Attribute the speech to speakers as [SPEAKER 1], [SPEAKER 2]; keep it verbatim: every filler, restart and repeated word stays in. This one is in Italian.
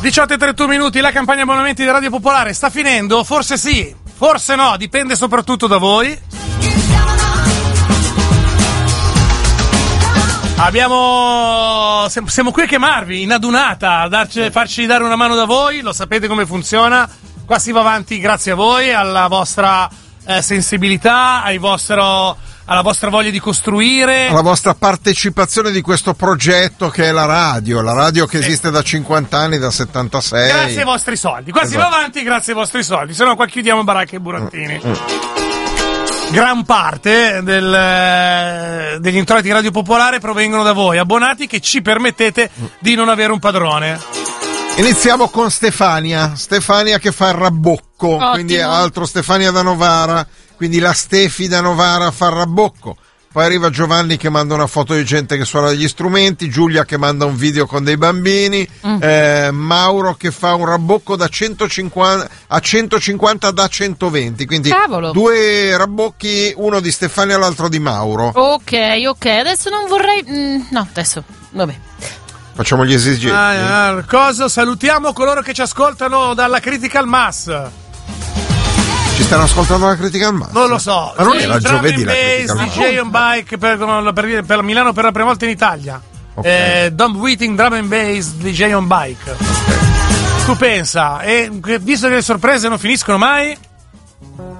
[SPEAKER 1] diciotto e trentuno minuti, la campagna abbonamenti di Radio Popolare sta finendo? Forse sì, forse no, dipende soprattutto da voi. Abbiamo siamo qui a chiamarvi in adunata, a darci, farci dare una mano da voi, lo sapete come funziona. Qua si va avanti grazie a voi, alla vostra eh, sensibilità, ai vostro, alla vostra voglia di costruire,
[SPEAKER 2] alla vostra partecipazione di questo progetto che è la radio, la radio che sì. esiste da cinquanta anni, da settantasei.
[SPEAKER 1] Grazie ai vostri soldi. Qua esatto. si va avanti grazie ai vostri soldi, se no qua chiudiamo baracche e burattini. Mm. Mm. Gran parte del, degli introiti di Radio Popolare provengono da voi, abbonati, che ci permettete di non avere un padrone.
[SPEAKER 2] Iniziamo con Stefania, Stefania che fa il rabbocco, Ottimo. Quindi altro Stefania da Novara, quindi la Stefi da Novara fa il rabbocco. Poi arriva Giovanni che manda una foto di gente che suona degli strumenti, Giulia che manda un video con dei bambini, mm. eh, Mauro che fa un rabbocco da centocinquanta a centocinquanta da centoventi, quindi Cavolo. due rabbocchi, uno di Stefania e l'altro di Mauro.
[SPEAKER 3] Ok, ok, adesso non vorrei... Mm, no, adesso, vabbè.
[SPEAKER 2] Facciamo gli esigenti.
[SPEAKER 1] Ah, ah, cosa? Salutiamo coloro che ci ascoltano dalla Critical Mass.
[SPEAKER 2] Ci stanno ascoltando la Critical Mass?
[SPEAKER 1] Non lo so.
[SPEAKER 2] Ma non era giovedì la Critical Mass?
[SPEAKER 1] D J on Bike per, per, per Milano per la prima volta in Italia. Okay. Eh, Dom Whiting Drum and Bass D J on Bike. Okay. Tu pensa, e visto che le sorprese non finiscono mai,